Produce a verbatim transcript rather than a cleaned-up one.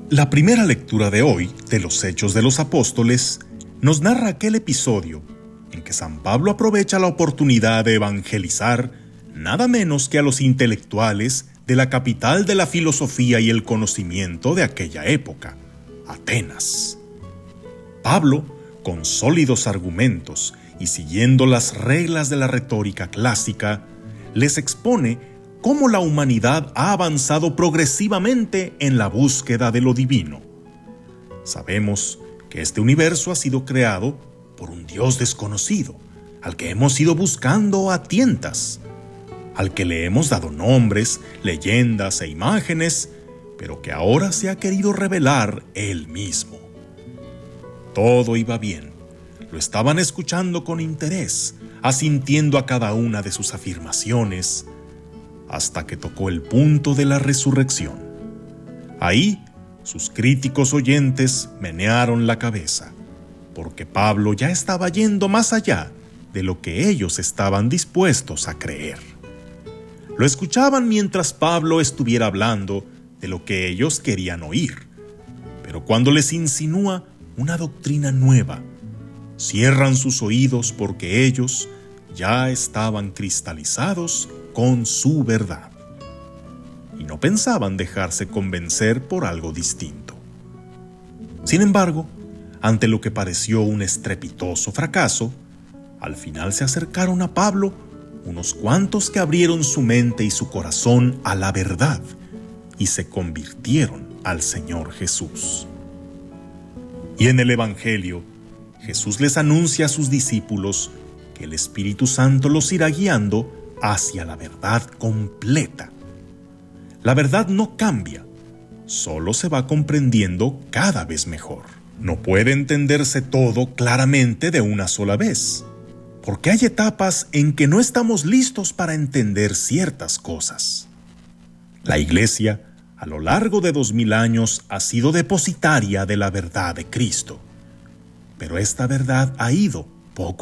La primera lectura de hoy, de los Hechos de los Apóstoles, nos narra aquel episodio en que San Pablo aprovecha la oportunidad de evangelizar nada menos que a los intelectuales de la capital de la filosofía y el conocimiento de aquella época, Atenas. Pablo, con sólidos argumentos y siguiendo las reglas de la retórica clásica, les expone cómo la humanidad ha avanzado progresivamente en la búsqueda de lo divino. Sabemos que este universo ha sido creado por un Dios desconocido, al que hemos ido buscando a tientas, al que le hemos dado nombres, leyendas e imágenes, pero que ahora se ha querido revelar Él mismo. Todo iba bien, lo estaban escuchando con interés, asintiendo a cada una de sus afirmaciones, hasta que tocó el punto de la resurrección. Ahí, sus críticos oyentes menearon la cabeza, porque Pablo ya estaba yendo más allá de lo que ellos estaban dispuestos a creer. Lo escuchaban mientras Pablo estuviera hablando de lo que ellos querían oír, pero cuando les insinúa una doctrina nueva, cierran sus oídos porque ellos ya estaban cristalizados con su verdad y no pensaban dejarse convencer por algo distinto. Sin embargo, ante lo que pareció un estrepitoso fracaso, al final se acercaron a Pablo unos cuantos que abrieron su mente y su corazón a la verdad y se convirtieron al Señor Jesús. Y en el Evangelio, Jesús les anuncia a sus discípulos que el Espíritu Santo los irá guiando hacia la verdad completa. La verdad no cambia, solo se va comprendiendo cada vez mejor. No puede entenderse todo claramente de una sola vez, porque hay etapas en que no estamos listos para entender ciertas cosas. La Iglesia, a lo largo de dos mil años, ha sido depositaria de la verdad de Cristo, pero esta verdad ha ido poco